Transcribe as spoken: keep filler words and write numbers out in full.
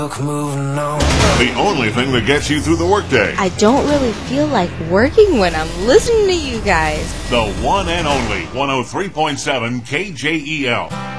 Moving on. The only thing that gets you through the workday. I don't really feel like working when I'm listening to you guys. The one and only one oh three point seven K J E L.